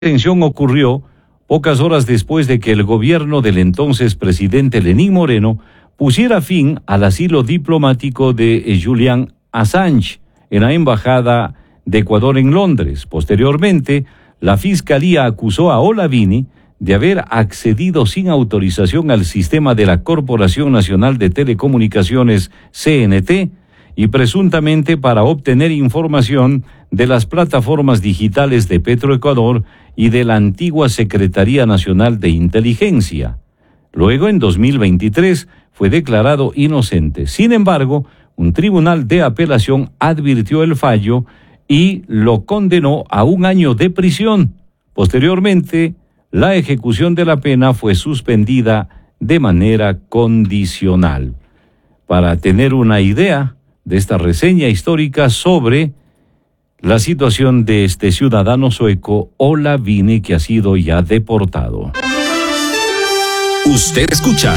detención ocurrió pocas horas después de que el gobierno del entonces presidente Lenín Moreno pusiera fin al asilo diplomático de Julian Assange en la Embajada de Ecuador en Londres. Posteriormente, la Fiscalía acusó a Olavini de haber accedido sin autorización al sistema de la Corporación Nacional de Telecomunicaciones, CNT, y presuntamente para obtener información de las plataformas digitales de Petroecuador y de la antigua Secretaría Nacional de Inteligencia. Luego, en 2023, fue declarado inocente. Sin embargo, un tribunal de apelación advirtió el fallo y lo condenó a 1 año de prisión. Posteriormente, la ejecución de la pena fue suspendida de manera condicional. Para tener una idea de esta reseña histórica sobre la situación de este ciudadano sueco, Olavini, que ha sido ya deportado. Usted escucha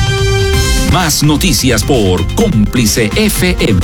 Más Noticias por Cómplice FM.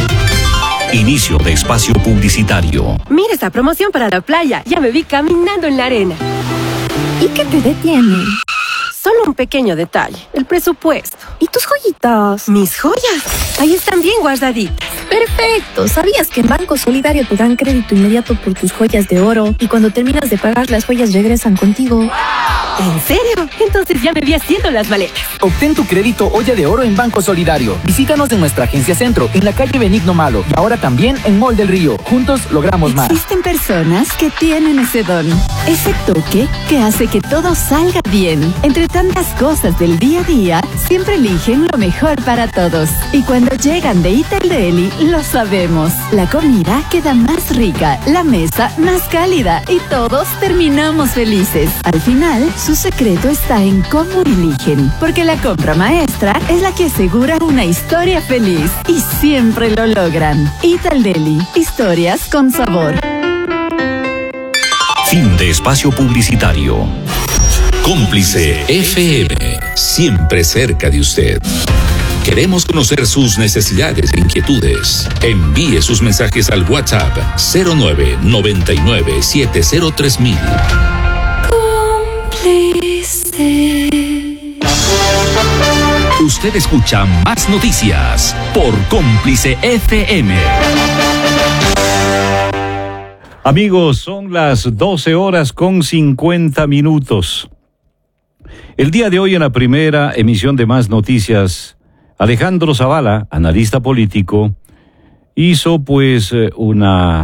Inicio de espacio publicitario. Mira esta promoción para la playa. Ya me vi caminando en la arena. ¿Y qué te detiene? Solo un pequeño detalle, el presupuesto. ¿Y tus joyitas? Mis joyas, ahí están bien guardaditas. Perfecto. ¿Sabías que en Banco Solidario te dan crédito inmediato por tus joyas de oro y cuando terminas de pagar las joyas regresan contigo? ¿En serio? Entonces ya me vi haciendo las maletas. Obtén tu crédito olla de oro en Banco Solidario. Visítanos en nuestra agencia Centro, en la calle Benigno Malo y ahora también en Mall del Río. Juntos logramos más. Existen personas que tienen ese don, ese toque que hace que todo salga bien. Entre tantas cosas del día a día, siempre eligen lo mejor para todos. Y cuando llegan de Ital Deli, lo sabemos. La comida queda más rica, la mesa más cálida y todos terminamos felices. Al final, su secreto está en cómo eligen, porque la compra maestra es la que asegura una historia feliz y siempre lo logran. Ital Deli, historias con sabor. Fin de espacio publicitario. Cómplice FM, siempre cerca de usted. Queremos conocer sus necesidades e inquietudes. Envíe sus mensajes al WhatsApp 0999703000. Cómplice. Usted escucha Más Noticias por Cómplice FM. Amigos, son las 12:50. El día de hoy, en la primera emisión de Más Noticias, Alejandro Zavala, analista político, hizo un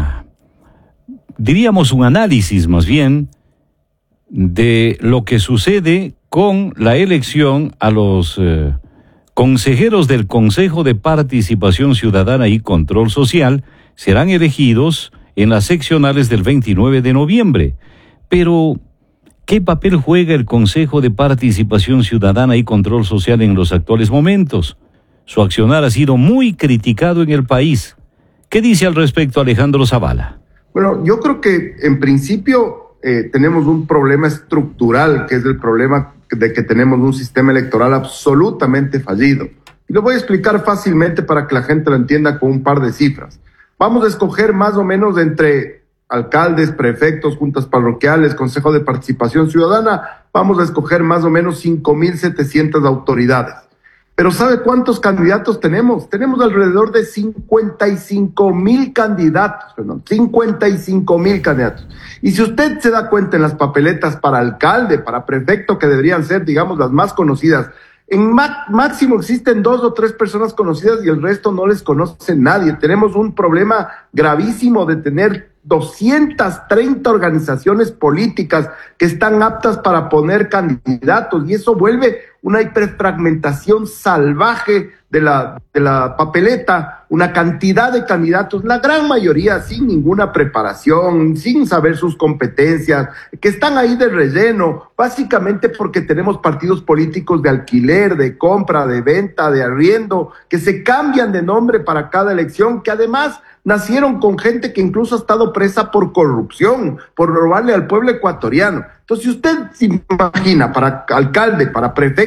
análisis más bien de lo que sucede con la elección a los consejeros del Consejo de Participación Ciudadana y Control Social. Serán elegidos en las seccionales del 29 de noviembre. Pero, ¿qué papel juega el Consejo de Participación Ciudadana y Control Social en los actuales momentos? Su accionar ha sido muy criticado en el país. ¿Qué dice al respecto Alejandro Zavala? Bueno, yo creo que en principio tenemos un problema estructural, que es el problema de que tenemos un sistema electoral absolutamente fallido. Y lo voy a explicar fácilmente para que la gente lo entienda con un par de cifras. Vamos a escoger más o menos entre alcaldes, prefectos, juntas parroquiales, Consejo de Participación Ciudadana, vamos a escoger más o menos 5,700 autoridades. Pero ¿sabe cuántos candidatos tenemos? Tenemos alrededor de 55,000 candidatos, 55,000 candidatos. Y si usted se da cuenta en las papeletas para alcalde, para prefecto, que deberían ser, digamos, las más conocidas, en máximo existen 2 o 3 personas conocidas y el resto no les conoce nadie. Tenemos un problema gravísimo de tener 230 organizaciones políticas que están aptas para poner candidatos y eso vuelve una hiperfragmentación salvaje de la papeleta, una cantidad de candidatos, la gran mayoría sin ninguna preparación, sin saber sus competencias, que están ahí de relleno, básicamente porque tenemos partidos políticos de alquiler, de compra, de venta, de arriendo, que se cambian de nombre para cada elección, que además nacieron con gente que incluso ha estado presa por corrupción, por robarle al pueblo ecuatoriano. Entonces, si usted se imagina para alcalde, para prefecto,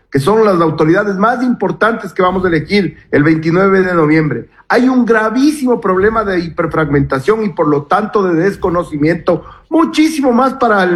que son las autoridades más importantes que vamos a elegir el 29 de noviembre. Hay un gravísimo problema de hiperfragmentación y por lo tanto de desconocimiento, muchísimo más para el